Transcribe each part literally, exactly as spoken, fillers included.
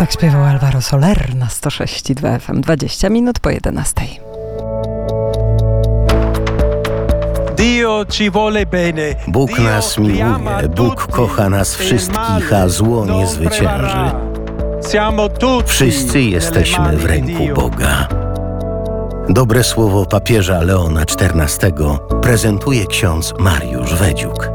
Tak śpiewał Alvaro Soler na sto sześć i dwa F M. dwadzieścia minut po jedenastej. Bóg nas miłuje, Bóg kocha nas wszystkich, a zło nie zwycięży. Wszyscy jesteśmy w ręku Boga. Dobre słowo papieża Leona czternastego prezentuje ksiądz Mariusz Wedziuk.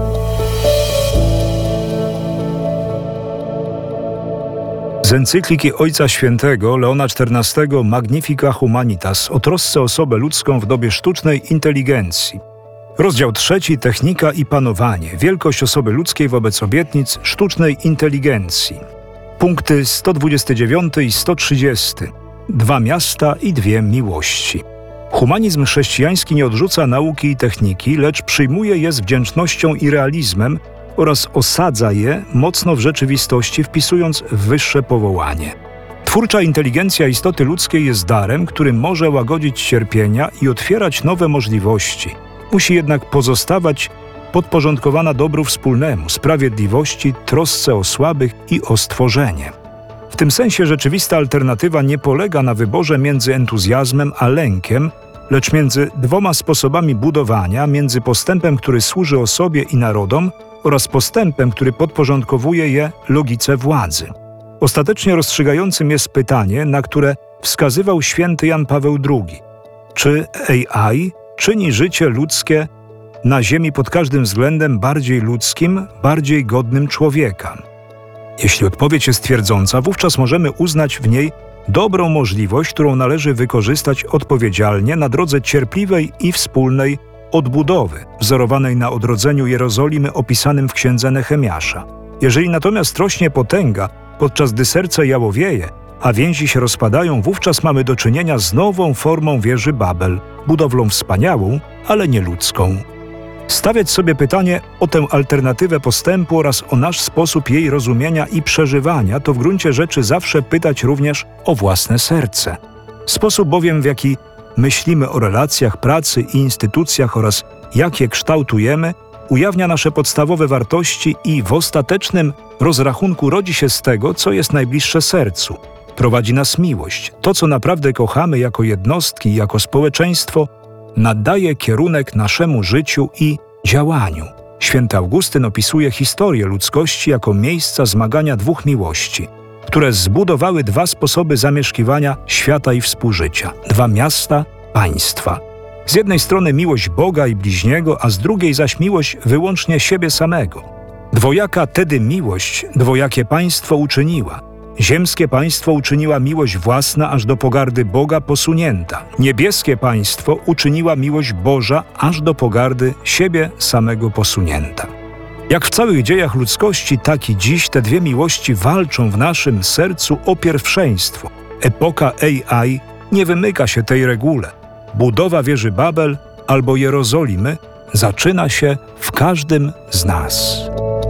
Z encykliki Ojca Świętego Leona czternastego Magnifica Humanitas o trosce o osobę ludzką w dobie sztucznej inteligencji. Rozdział trzeci. Technika i panowanie. Wielkość osoby ludzkiej wobec obietnic sztucznej inteligencji. Punkty sto dwudziesty dziewiąty i sto trzydziesty. Dwa miasta i dwie miłości. Humanizm chrześcijański nie odrzuca nauki i techniki, lecz przyjmuje je z wdzięcznością i realizmem oraz osadza je mocno w rzeczywistości, wpisując w wyższe powołanie. Twórcza inteligencja istoty ludzkiej jest darem, który może łagodzić cierpienia i otwierać nowe możliwości. Musi jednak pozostawać podporządkowana dobru wspólnemu, sprawiedliwości, trosce o słabych i o stworzenie. W tym sensie rzeczywista alternatywa nie polega na wyborze między entuzjazmem a lękiem, lecz między dwoma sposobami budowania, między postępem, który służy osobie i narodom, oraz postępem, który podporządkowuje je logice władzy. Ostatecznie rozstrzygającym jest pytanie, na które wskazywał święty Jan Paweł drugi. Czy A I czyni życie ludzkie na Ziemi pod każdym względem bardziej ludzkim, bardziej godnym człowieka? Jeśli odpowiedź jest twierdząca, wówczas możemy uznać w niej dobrą możliwość, którą należy wykorzystać odpowiedzialnie na drodze cierpliwej i wspólnej odbudowy, wzorowanej na odrodzeniu Jerozolimy opisanym w księdze Nehemiasza. Jeżeli natomiast rośnie potęga, podczas gdy serce jałowieje, a więzi się rozpadają, wówczas mamy do czynienia z nową formą wieży Babel, budowlą wspaniałą, ale nie ludzką. Stawiać sobie pytanie o tę alternatywę postępu oraz o nasz sposób jej rozumienia i przeżywania, to w gruncie rzeczy zawsze pytać również o własne serce. Sposób bowiem, w jaki myślimy o relacjach, pracy i instytucjach oraz jak je kształtujemy, ujawnia nasze podstawowe wartości i w ostatecznym rozrachunku rodzi się z tego, co jest najbliższe sercu. Prowadzi nas miłość. To, co naprawdę kochamy jako jednostki i jako społeczeństwo, nadaje kierunek naszemu życiu i działaniu. Święty Augustyn opisuje historię ludzkości jako miejsca zmagania dwóch miłości, które zbudowały dwa sposoby zamieszkiwania świata i współżycia, dwa miasta, państwa. Z jednej strony miłość Boga i bliźniego, a z drugiej zaś miłość wyłącznie siebie samego. Dwojaka tedy miłość, dwojakie państwo uczyniła. Ziemskie państwo uczyniła miłość własna, aż do pogardy Boga posunięta. Niebieskie państwo uczyniła miłość Boża, aż do pogardy siebie samego posunięta. Jak w całych dziejach ludzkości, tak i dziś te dwie miłości walczą w naszym sercu o pierwszeństwo. Epoka A I nie wymyka się tej regule. Budowa wieży Babel albo Jerozolimy zaczyna się w każdym z nas.